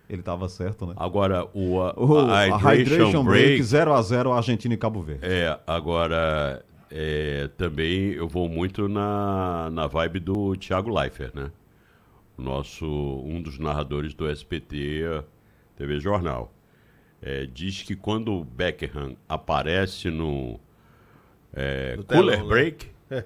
Ele estava certo, né? Agora, a Hydration Break 0-0 Argentina e Cabo Verde. Agora, também eu vou muito na vibe do Thiago Leifert, né? Um dos narradores do SBT TV Jornal. Diz que quando o Beckham aparece no Cooler Break,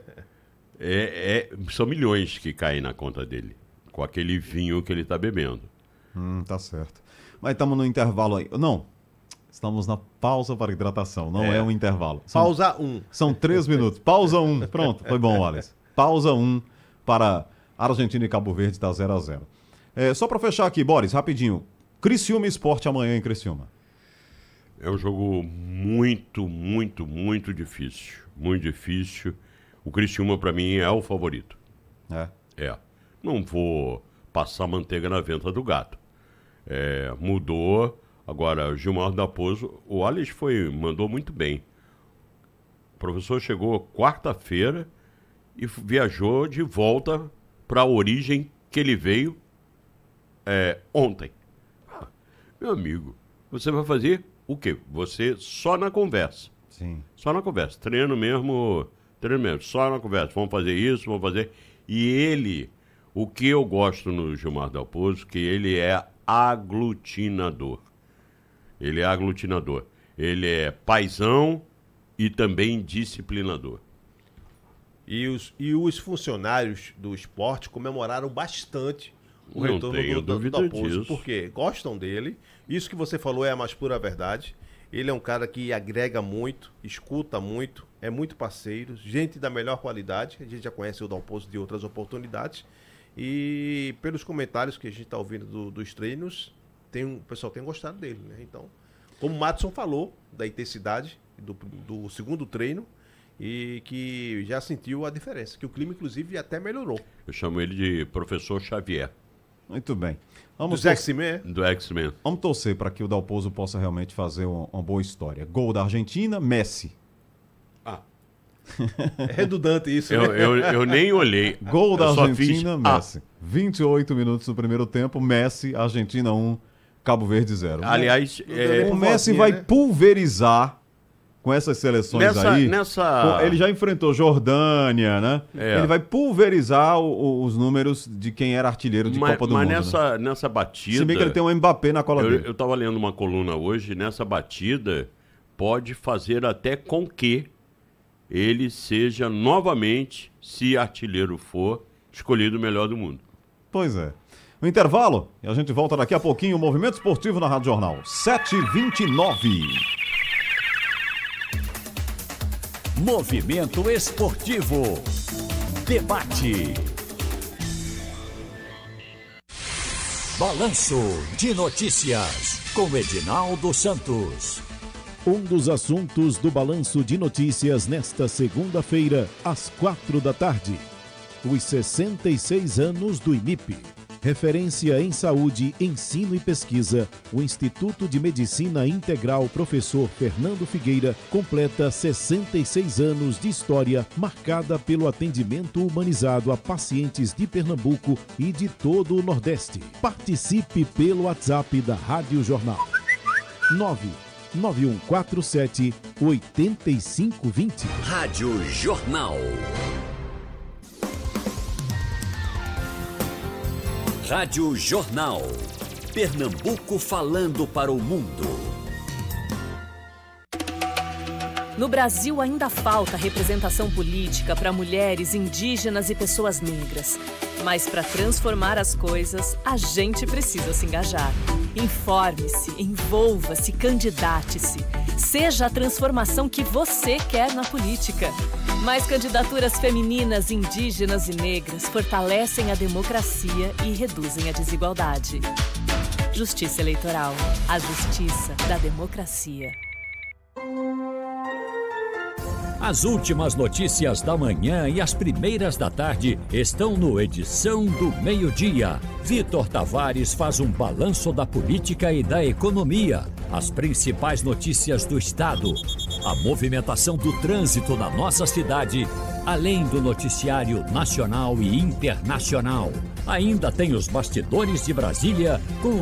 são milhões que caem na conta dele, com aquele vinho que ele está bebendo. Tá certo. Mas estamos no intervalo aí. Não, estamos na pausa para hidratação, não é um intervalo. Pausa 1. São 3 minutos. Pausa 1. Pronto, foi bom, Wallace. Pausa 1 para Argentina e Cabo Verde, está 0-0. Só para fechar aqui, Boris, rapidinho. Criciúma Sport amanhã em Criciúma. É um jogo muito, muito, muito difícil. Muito difícil. O Criciúma, para mim, é o favorito. Não vou passar manteiga na venta do gato. Mudou. Agora, o Gilmar Dalpozo, o Alex mandou muito bem. O professor chegou quarta-feira e viajou de volta para a origem que ele veio ontem. Meu amigo, você vai fazer o quê? Você só na conversa. Sim. Só na conversa. Treino mesmo, só na conversa. Vamos fazer isso, vamos fazer... E ele, o que eu gosto no Gilmar Dalpozo, que ele é aglutinador. Ele é aglutinador. Ele é paizão e também disciplinador. E os funcionários do esporte comemoraram bastante o Não retorno tenho do dúvida Dalpozo, disso. porque gostam dele. Isso que você falou é a mais pura verdade. Ele é um cara que agrega muito, escuta muito, é muito parceiro, gente da melhor qualidade. A gente já conhece o Dalpozo de outras oportunidades. E pelos comentários que a gente está ouvindo dos treinos, o pessoal tem gostado dele, né? Então, como o Madison falou, da intensidade do segundo treino, e que já sentiu a diferença, que o clima, inclusive, até melhorou. Eu chamo ele de Professor Xavier. Muito bem. Dos X-Men? Do X-Men. Vamos torcer para que o Dalpozo possa realmente fazer uma boa história. Gol da Argentina, Messi. É redundante isso, né? Eu nem olhei. Gol da Argentina, Messi. 28 minutos do primeiro tempo, Messi, Argentina 1, Cabo Verde 0. Aliás, o Messi vai pulverizar com essas seleções aí. Ele já enfrentou Jordânia, né? Ele vai pulverizar os números de quem era artilheiro de Copa do Mundo. Mas nessa batida... Se bem que ele tem um Mbappé na cola dele. Eu estava lendo uma coluna hoje, nessa batida pode fazer até com que ele seja novamente, se artilheiro for, escolhido o melhor do mundo. Pois é. No intervalo, e a gente volta daqui a pouquinho, o Movimento Esportivo na Rádio Jornal. 7h29. Movimento Esportivo. Debate. Balanço de Notícias, com Edinaldo Santos. Um dos assuntos do Balanço de Notícias nesta segunda-feira, às 16h. Os 66 anos do INIP. Referência em saúde, ensino e pesquisa, o Instituto de Medicina Integral Professor Fernando Figueira completa 66 anos de história marcada pelo atendimento humanizado a pacientes de Pernambuco e de todo o Nordeste. Participe pelo WhatsApp da Rádio Jornal. 99147-8520. Rádio Jornal. Rádio Jornal. Pernambuco falando para o mundo. No Brasil ainda falta representação política para mulheres, indígenas e pessoas negras. Mas para transformar as coisas, a gente precisa se engajar. Informe-se, envolva-se, candidate-se. Seja a transformação que você quer na política. Mais candidaturas femininas, indígenas e negras fortalecem a democracia e reduzem a desigualdade. Justiça Eleitoral. A justiça da democracia. As últimas notícias da manhã e as primeiras da tarde estão no Edição do Meio-Dia. Vitor Tavares faz um balanço da política e da economia, as principais notícias do estado, a movimentação do trânsito na nossa cidade, além do noticiário nacional e internacional. Ainda tem os bastidores de Brasília com